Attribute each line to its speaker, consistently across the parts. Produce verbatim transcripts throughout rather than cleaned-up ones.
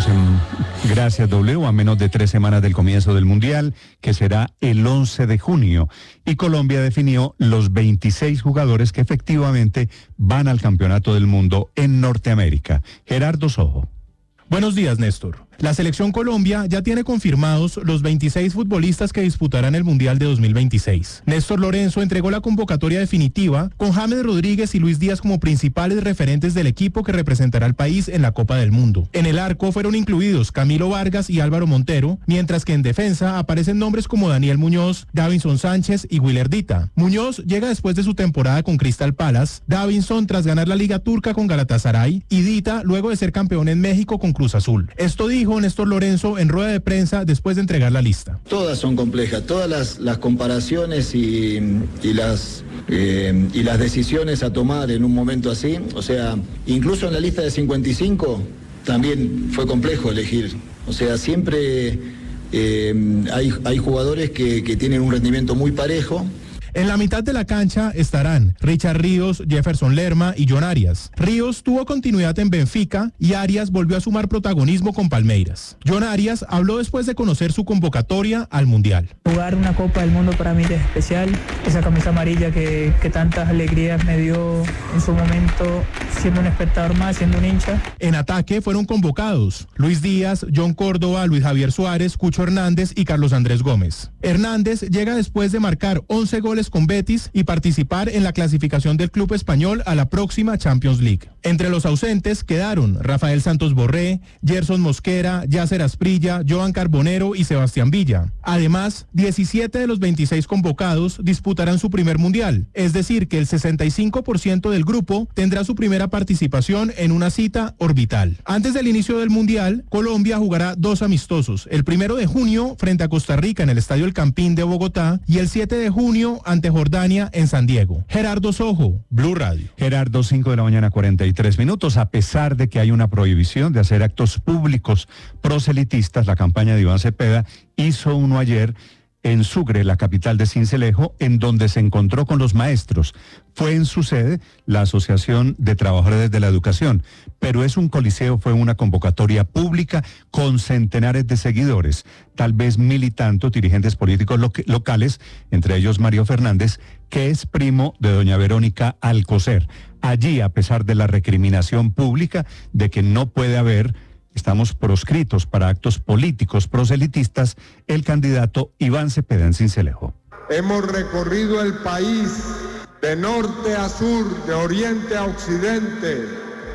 Speaker 1: Estamos en Gracias W, a menos de tres semanas del comienzo del Mundial, que será el once de junio. Y Colombia definió los veintiséis jugadores que efectivamente van al Campeonato del Mundo en Norteamérica. Gerardo Sojo.
Speaker 2: Buenos días, Néstor. La Selección Colombia ya tiene confirmados los veintiséis futbolistas que disputarán el Mundial de dos mil veintiséis. Néstor Lorenzo entregó la convocatoria definitiva con James Rodríguez y Luis Díaz como principales referentes del equipo que representará al país en la Copa del Mundo. En el arco fueron incluidos Camilo Vargas y Álvaro Montero, mientras que en defensa aparecen nombres como Daniel Muñoz, Davinson Sánchez y Willer Dita. Muñoz llega después de su temporada con Crystal Palace, Davinson tras ganar la Liga Turca con Galatasaray y Dita luego de ser campeón en México con Cruz Azul. Esto dijo Néstor Lorenzo en rueda de prensa después de entregar la lista.
Speaker 3: Todas son complejas, todas las, las comparaciones y, y, las, eh, y las decisiones a tomar en un momento así, o sea, incluso en la lista de cincuenta y cinco también fue complejo elegir, o sea, siempre eh, hay, hay jugadores que, que tienen un rendimiento muy parejo.
Speaker 2: En la mitad de la cancha estarán Richard Ríos, Jefferson Lerma y John Arias. Ríos tuvo continuidad en Benfica y Arias volvió a sumar protagonismo con Palmeiras. John Arias habló después de conocer su convocatoria al Mundial.
Speaker 4: Jugar una Copa del Mundo para mí es especial. Esa camisa amarilla que, que tantas alegrías me dio en su momento, siendo un espectador más, siendo un hincha.
Speaker 2: En ataque fueron convocados Luis Díaz, John Córdoba, Luis Javier Suárez, Cucho Hernández y Carlos Andrés Gómez. Hernández llega después de marcar once goles con Betis y participar en la clasificación del club español a la próxima Champions League. Entre los ausentes quedaron Rafael Santos Borré, Gerson Mosquera, Yasser Asprilla, Joan Carbonero y Sebastián Villa. Además, diecisiete de los veintiséis convocados disputarán su primer mundial, es decir que el sesenta y cinco por ciento del grupo tendrá su primera participación en una cita orbital. Antes del inicio del mundial, Colombia jugará dos amistosos, el primero de junio frente a Costa Rica en el Estadio El Campín de Bogotá y el siete de junio ante Jordania en San Diego. Gerardo Sojo, Blue Radio.
Speaker 1: Gerardo, cinco de la mañana, cuarenta y tres minutos. A pesar de que hay una prohibición de hacer actos públicos proselitistas, la campaña de Iván Cepeda hizo uno ayer en Sucre, la capital de Sincelejo, en donde se encontró con los maestros. Fue en su sede la Asociación de Trabajadores de la Educación, pero es un coliseo, fue una convocatoria pública con centenares de seguidores, tal vez mil y tantos dirigentes políticos lo- locales, entre ellos Mario Fernández, que es primo de doña Verónica Alcocer. Allí, a pesar de la recriminación pública de que no puede haber, estamos proscritos para actos políticos proselitistas, el candidato Iván Cepeda en Sincelejo.
Speaker 5: Hemos recorrido el país de norte a sur, de oriente a occidente,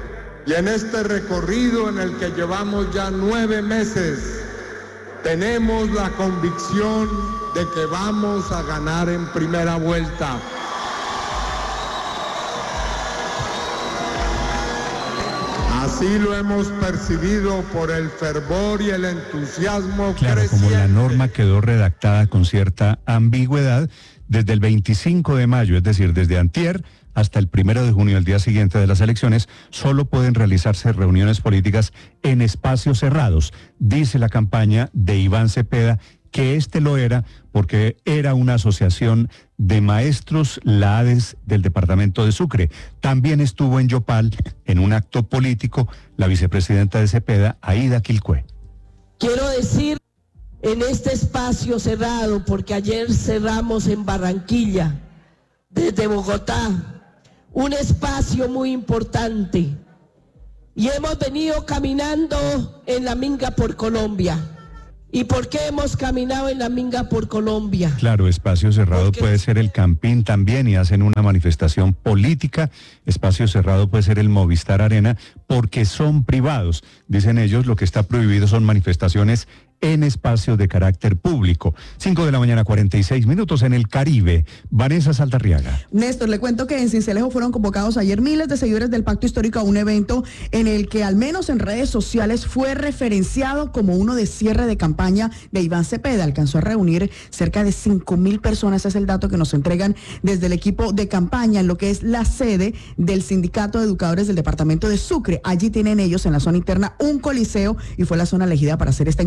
Speaker 5: y en este recorrido en el que llevamos ya nueve meses, tenemos la convicción de que vamos a ganar en primera vuelta. Así lo hemos percibido por el fervor y el entusiasmo
Speaker 1: Claro,
Speaker 5: creciente.
Speaker 1: como la norma quedó redactada con cierta ambigüedad, desde el veinticinco de mayo, es decir, desde antier hasta el primero de junio, el día siguiente de las elecciones, solo pueden realizarse reuniones políticas en espacios cerrados, dice la campaña de Iván Cepeda, que este lo era porque era una asociación de maestros, la ADES del departamento de Sucre. También estuvo en Yopal, en un acto político, la vicepresidenta de Cepeda, Aida Quilcué.
Speaker 6: Quiero decir en este espacio cerrado, porque ayer cerramos en Barranquilla, desde Bogotá, un espacio muy importante, y hemos venido caminando en la Minga por Colombia. ¿Y por qué hemos caminado en la Minga por Colombia?
Speaker 1: Claro, espacio cerrado
Speaker 6: Porque...
Speaker 1: puede ser el Campín también y hacen una manifestación política. Espacio cerrado puede ser el Movistar Arena porque son privados. Dicen ellos, lo que está prohibido son manifestaciones en espacios de carácter público. cinco de la mañana, cuarenta y seis minutos en el Caribe. Vanessa Saldarriaga.
Speaker 7: Néstor, le cuento que en Sincelejo fueron convocados ayer miles de seguidores del Pacto Histórico a un evento en el que, al menos en redes sociales, fue referenciado como uno de cierre de campaña de Iván Cepeda. Alcanzó a reunir cerca de cinco mil personas, es el dato que nos entregan desde el equipo de campaña en lo que es la sede del Sindicato de Educadores del Departamento de Sucre. Allí tienen ellos, en la zona interna, un coliseo y fue la zona elegida para hacer este encuentro.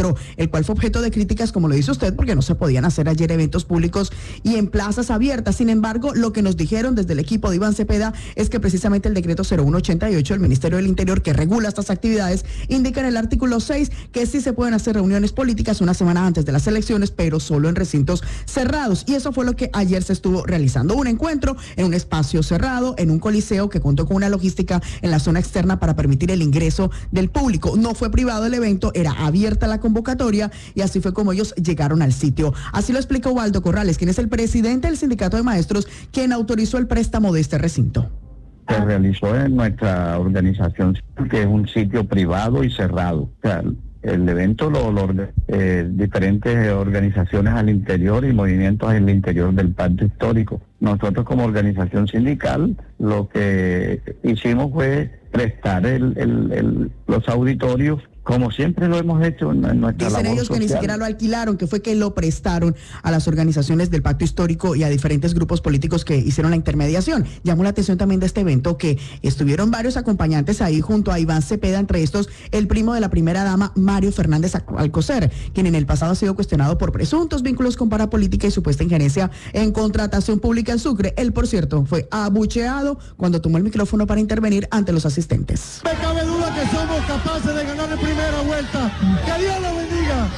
Speaker 7: Zapatero, el cual fue objeto de críticas, como lo dice usted, porque no se podían hacer ayer eventos públicos y en plazas abiertas. Sin embargo, lo que nos dijeron desde el equipo de Iván Cepeda es que precisamente el decreto cero uno ochenta y ocho del Ministerio del Interior, que regula estas actividades, indica en el artículo seis que sí se pueden hacer reuniones políticas una semana antes de las elecciones, pero solo en recintos cerrados. Y eso fue lo que ayer se estuvo realizando, un encuentro en un espacio cerrado, en un coliseo que contó con una logística en la zona externa para permitir el ingreso del público. No fue privado el evento, era abierta la convocatoria y así fue como ellos llegaron al sitio. Así lo explicó Waldo Corrales, quien es el presidente del Sindicato de Maestros, quien autorizó el préstamo de este recinto.
Speaker 8: Se realizó en nuestra organización, que es un sitio privado y cerrado. O sea, el evento lo, lo eh, diferentes organizaciones al interior y movimientos en el interior del pacto histórico. Nosotros como organización sindical lo que hicimos fue prestar el, el, el, los auditorios, como siempre lo hemos hecho en, en nuestra
Speaker 7: Dicen
Speaker 8: labor
Speaker 7: ellos
Speaker 8: social.
Speaker 7: Que ni siquiera lo alquilaron, que fue que lo prestaron a las organizaciones del Pacto Histórico y a diferentes grupos políticos que hicieron la intermediación. Llamó la atención también de este evento que estuvieron varios acompañantes ahí junto a Iván Cepeda, entre estos el primo de la primera dama, Mario Fernández Alcocer, quien en el pasado ha sido cuestionado por presuntos vínculos con parapolítica y supuesta injerencia en contratación pública en Sucre. Él, por cierto, fue abucheado cuando tomó el micrófono para intervenir ante los asistentes.
Speaker 9: No me cabe duda que somos capaces de ganar el primera vuelta. Que Dios lo bendiga.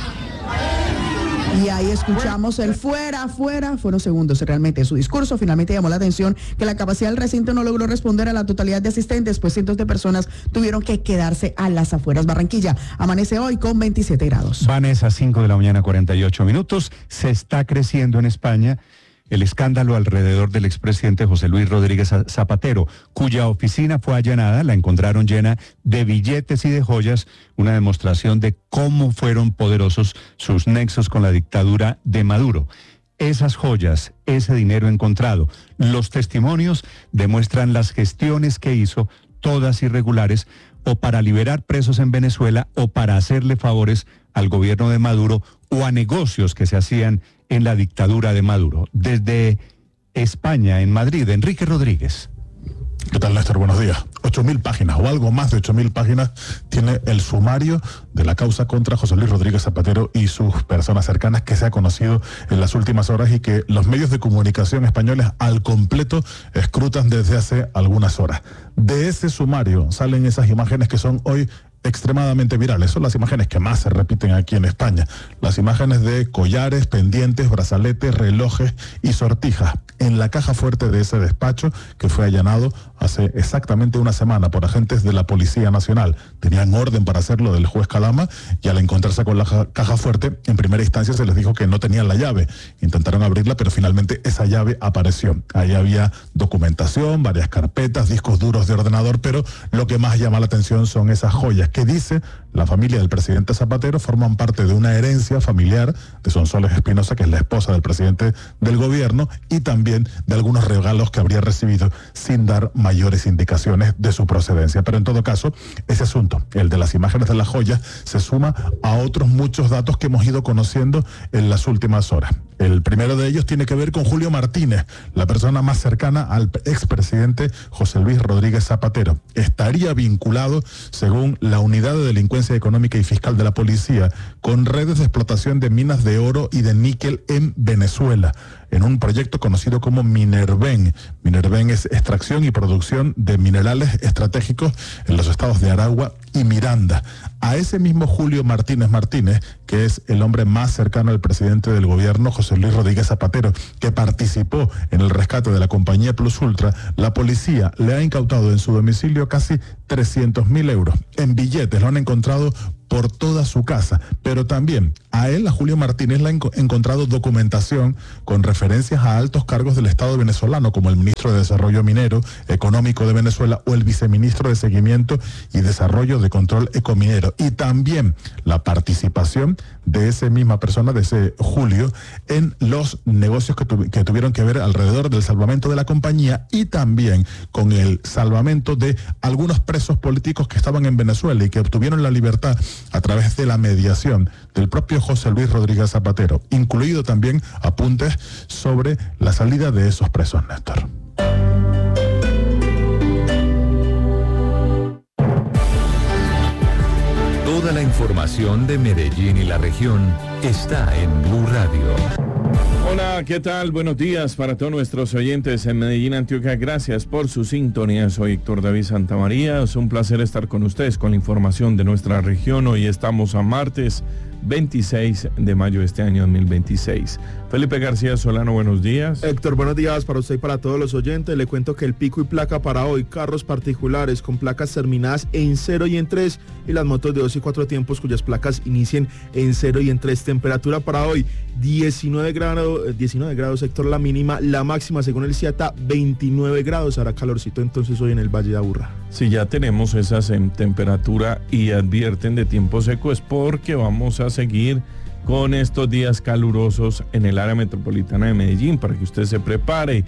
Speaker 7: Y ahí escuchamos el fuera, fuera, fueron segundos realmente su discurso. Finalmente llamó la atención que la capacidad del recinto no logró responder a la totalidad de asistentes, pues cientos de personas tuvieron que quedarse a las afueras. Barranquilla amanece hoy con veintisiete grados.
Speaker 1: Vanessa, cinco de la mañana, cuarenta y ocho minutos. Se está creciendo en España el escándalo alrededor del expresidente José Luis Rodríguez Zapatero, cuya oficina fue allanada, la encontraron llena de billetes y de joyas, una demostración de cómo fueron poderosos sus nexos con la dictadura de Maduro. Esas joyas, ese dinero encontrado, los testimonios demuestran las gestiones que hizo, todas irregulares, o para liberar presos en Venezuela o para hacerle favores al gobierno de Maduro o a negocios que se hacían en la dictadura de Maduro. Desde España, en Madrid, Enrique Rodríguez.
Speaker 10: ¿Qué tal, Néstor? Buenos días. Ocho mil páginas o algo más de ocho mil páginas tiene el sumario de la causa contra José Luis Rodríguez Zapatero y sus personas cercanas, que se ha conocido en las últimas horas y que los medios de comunicación españoles al completo escrutan desde hace algunas horas. De ese sumario salen esas imágenes que son hoy extremadamente virales. Son las imágenes que más se repiten aquí en España. Las imágenes de collares, pendientes, brazaletes, relojes y sortijas en la caja fuerte de ese despacho que fue allanado hace exactamente una semana por agentes de la Policía Nacional. Tenían orden para hacerlo del juez Calama y al encontrarse con la caja fuerte, en primera instancia se les dijo que no tenían la llave. Intentaron abrirla, pero finalmente esa llave apareció. Ahí había documentación, varias carpetas, discos duros de ordenador, pero lo que más llama la atención son esas joyas que dice la familia del presidente Zapatero forman parte de una herencia familiar de Sonsoles Espinosa, que es la esposa del presidente del gobierno, y también de algunos regalos que habría recibido sin dar mayores indicaciones de su procedencia. Pero en todo caso, ese asunto, el de las imágenes de las joyas, se suma a otros muchos datos que hemos ido conociendo en las últimas horas. El primero de ellos tiene que ver con Julio Martínez, la persona más cercana al expresidente José Luis Rodríguez Zapatero. Estaría vinculado, según la Unidad de Delincuencia Económica y Fiscal de la Policía, con redes de explotación de minas de oro y de níquel en Venezuela, en un proyecto conocido como Minerven. Minerven es extracción y producción de minerales estratégicos en los estados de Aragua y Miranda. A ese mismo Julio Martínez Martínez, que es el hombre más cercano al presidente del gobierno, José Luis Rodríguez Zapatero, que participó en el rescate de la compañía Plus Ultra, la policía le ha incautado en su domicilio casi trescientos mil euros. En billetes lo han encontrado por toda su casa, pero también a él, a Julio Martínez, le han encontrado documentación con referencias a altos cargos del Estado venezolano, como el ministro de Desarrollo Minero Económico de Venezuela o el viceministro de Seguimiento y Desarrollo de Control Ecominero, y también la participación de esa misma persona, de ese Julio, en los negocios que, tu que tuvieron que ver alrededor del salvamento de la compañía y también con el salvamento de algunos presos políticos que estaban en Venezuela y que obtuvieron la libertad a través de la mediación del propio José Luis Rodríguez Zapatero, incluido también apuntes sobre la salida de esos presos, Néstor.
Speaker 11: Toda la información de Medellín y la región está en Blue Radio.
Speaker 12: Hola, ¿qué tal? Buenos días para todos nuestros oyentes en Medellín, Antioquia. Gracias por su sintonía. Soy Héctor David Santamaría. Es un placer estar con ustedes con la información de nuestra región. Hoy estamos a martes veintiséis de mayo de este año dos mil veintiséis. Felipe García Solano, buenos días.
Speaker 13: Héctor, buenos días para usted y para todos los oyentes. Le cuento que el pico y placa para hoy, carros particulares con placas terminadas en cero y en tres y las motos de dos y cuatro tiempos cuyas placas inicien en cero y en tres. Temperatura para hoy, diecinueve grados, diecinueve grados, Héctor, la mínima, la máxima según el CIATA, veintinueve grados. Hará calorcito entonces hoy en el Valle de Aburrá.
Speaker 12: Si ya tenemos esas en temperatura y advierten de tiempo seco, es porque vamos a seguir con estos días calurosos en el área metropolitana de Medellín, para que usted se prepare.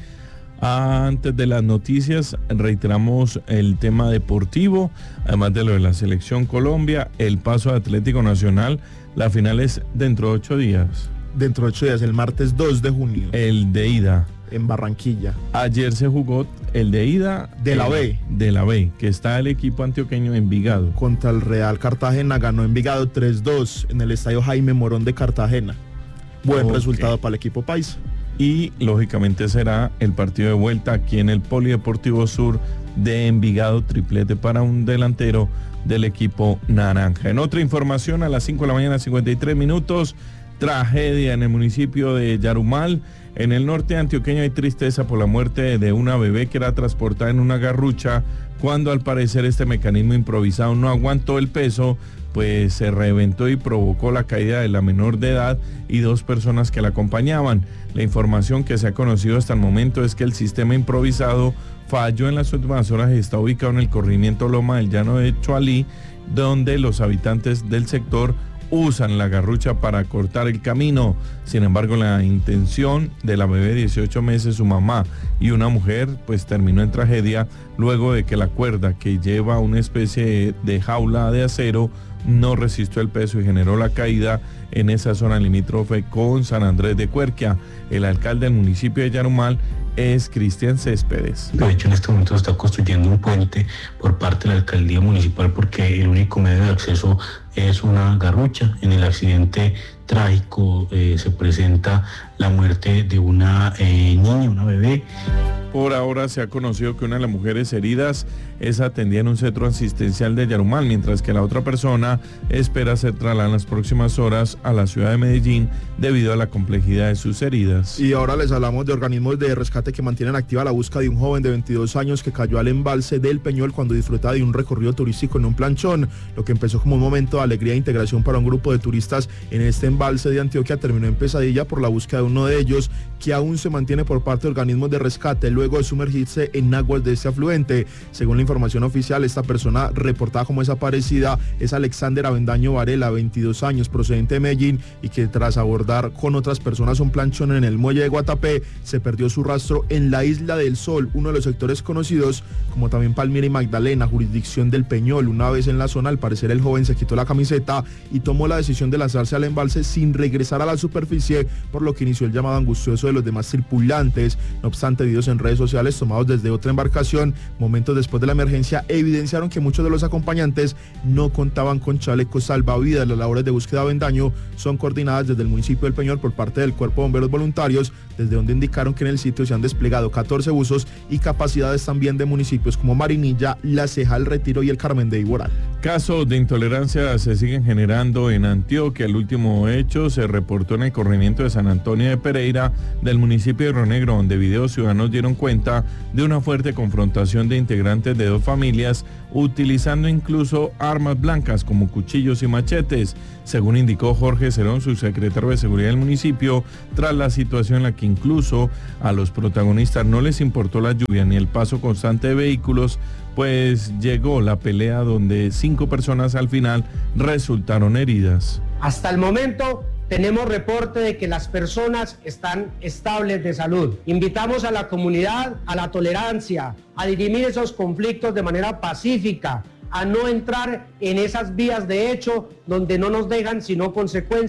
Speaker 12: Antes de las noticias, reiteramos el tema deportivo, además de lo de la Selección Colombia, el paso de Atlético Nacional, la final es dentro de ocho días.
Speaker 13: Dentro de ocho días, el martes dos de junio.
Speaker 12: El de ida.
Speaker 13: En Barranquilla.
Speaker 12: Ayer se jugó el de ida.
Speaker 13: De la B.
Speaker 12: De la B, que está el equipo antioqueño Envigado.
Speaker 13: Contra el Real Cartagena, ganó Envigado tres dos en el estadio Jaime Morón de Cartagena. Buen okay. resultado para el equipo paisa.
Speaker 12: Y lógicamente será el partido de vuelta aquí en el Polideportivo Sur de Envigado, triplete para un delantero del equipo naranja. En otra información, a las cinco de la mañana, cincuenta y tres minutos, tragedia en el municipio de Yarumal. En el norte antioqueño hay tristeza por la muerte de una bebé que era transportada en una garrucha, cuando al parecer este mecanismo improvisado no aguantó el peso, pues se reventó y provocó la caída de la menor de edad y dos personas que la acompañaban. La información que se ha conocido hasta el momento es que el sistema improvisado falló en las últimas horas y está ubicado en el corregimiento Loma del Llano de Choalí, donde los habitantes del sector usan la garrucha para cortar el camino. Sin embargo, la intención de la bebé de dieciocho meses, su mamá y una mujer, pues terminó en tragedia luego de que la cuerda, que lleva una especie de jaula de acero, no resistió el peso y generó la caída en esa zona limítrofe con San Andrés de Cuerquia. El alcalde del municipio de Yarumal es Cristian Céspedes.
Speaker 14: De hecho, en este momento se está construyendo un puente por parte de la alcaldía municipal, porque el único medio de acceso es una garrucha. En el accidente trágico eh, se presenta la muerte de una eh, niña, una bebé.
Speaker 12: Por ahora se ha conocido que una de las mujeres heridas es atendida en un centro asistencial de Yarumal, mientras que la otra persona espera ser trasladada en las próximas horas a la ciudad de Medellín debido a la complejidad de sus heridas.
Speaker 13: Y ahora les hablamos de organismos de rescate que mantienen activa la búsqueda de un joven de veintidós años que cayó al embalse del Peñol cuando disfrutaba de un recorrido turístico en un planchón. Lo que empezó como un momento de alegría e integración para un grupo de turistas en este embalse de Antioquia terminó en pesadilla por la búsqueda de uno de ellos, que aún se mantiene por parte de organismos de rescate luego de sumergirse en aguas de este afluente. Según la información oficial, esta persona reportada como desaparecida es Alexander Avendaño Varela, veintidós años, procedente de Medellín, y que tras abordar con otras personas un planchón en el muelle de Guatapé, se perdió su rastro en la Isla del Sol, uno de los sectores conocidos como también Palmira y Magdalena, jurisdicción del Peñol. Una vez en la zona, al parecer el joven se quitó la camiseta y tomó la decisión de lanzarse al embalse sin regresar a la superficie, por lo que inició el llamado angustioso de los demás tripulantes. No obstante, videos en redes sociales tomados desde otra embarcación momentos después de la emergencia evidenciaron que muchos de los acompañantes no contaban con chalecos salvavidas. Las labores de búsqueda de Avendaño son coordinadas desde el municipio del Peñol por parte del Cuerpo de Bomberos Voluntarios, desde donde indicaron que en el sitio se han desplegado catorce buzos y capacidades también de municipios como Marinilla, La Ceja, El Retiro y el Carmen de Iboral.
Speaker 12: Casos de intolerancia se siguen generando en Antioquia. El último hecho se reportó en el corregimiento de San Antonio de Pereira del municipio de Río Negro, donde videos ciudadanos dieron cuenta de una fuerte confrontación de integrantes de dos familias utilizando incluso armas blancas como cuchillos y machetes, según indicó Jorge Cerón, subsecretario de Seguridad del municipio, tras la situación en la que incluso a los protagonistas no les importó la lluvia ni el paso constante de vehículos, pues llegó la pelea donde cinco personas al final resultaron heridas.
Speaker 15: Hasta el momento tenemos reporte de que las personas están estables de salud. Invitamos a la comunidad a la tolerancia, a dirimir esos conflictos de manera pacífica, a no entrar en esas vías de hecho donde no nos dejan sino consecuencias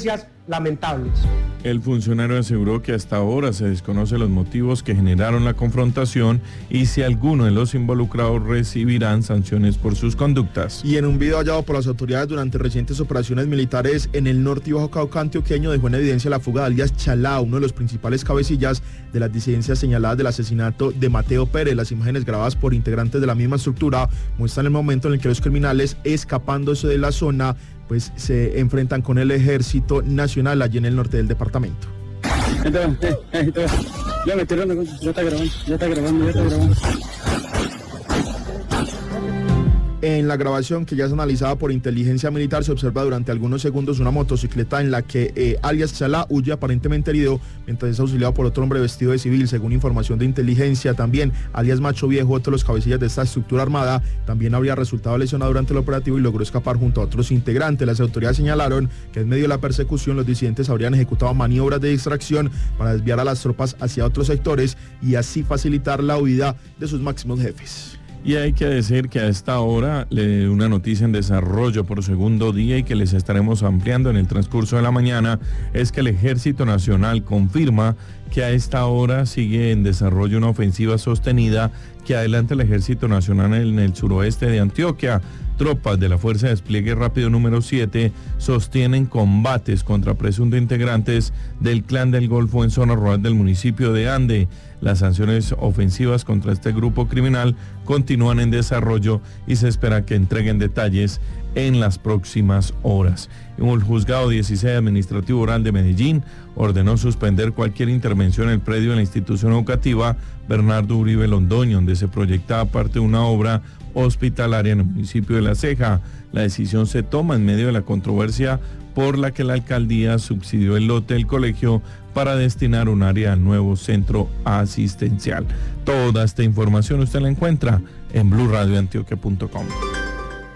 Speaker 15: lamentables.
Speaker 12: El funcionario aseguró que hasta ahora se desconoce los motivos que generaron la confrontación y si alguno de los involucrados recibirán sanciones por sus conductas.
Speaker 13: Y en un video hallado por las autoridades durante recientes operaciones militares en el norte y bajo Cauca antioqueño dejó en evidencia la fuga de alias Chalá, uno de los principales cabecillas de las disidencias señaladas del asesinato de Mateo Pérez. Las imágenes grabadas por integrantes de la misma estructura muestran el momento en el que los criminales, escapándose de la zona, pues se enfrentan con el Ejército Nacional allí en el norte del departamento.
Speaker 16: Ya me tiró, ya está grabando, ya está grabando, ya está grabando.
Speaker 13: En la grabación, que ya es analizada por inteligencia militar, se observa durante algunos segundos una motocicleta en la que eh, alias Chalá huye aparentemente herido mientras es auxiliado por otro hombre vestido de civil. Según información de inteligencia, también alias Macho Viejo, otro de los cabecillas de esta estructura armada, también habría resultado lesionado durante el operativo y logró escapar junto a otros integrantes. Las autoridades señalaron que en medio de la persecución los disidentes habrían ejecutado maniobras de distracción para desviar a las tropas hacia otros sectores y así facilitar la huida de sus máximos jefes.
Speaker 12: Y hay que decir que a esta hora le, una noticia en desarrollo por segundo día y que les estaremos ampliando en el transcurso de la mañana es que el Ejército Nacional confirma que a esta hora sigue en desarrollo una ofensiva sostenida que adelanta el Ejército Nacional en el suroeste de Antioquia. Tropas de la Fuerza de Despliegue Rápido número siete sostienen combates contra presuntos integrantes del Clan del Golfo en zona rural del municipio de Ande. Las sanciones ofensivas contra este grupo criminal continúan en desarrollo y se espera que entreguen detalles en las próximas horas. El juzgado dieciséis administrativo oral de Medellín ordenó suspender cualquier intervención en el predio de la institución educativa Bernardo Uribe Londoño, donde se proyectaba parte de una obra hospitalaria en el municipio de La Ceja. La decisión se toma en medio de la controversia por la que la alcaldía subsidió el lote del colegio para destinar un área al nuevo centro asistencial. Toda esta información usted la encuentra en blue radio antioquia punto com.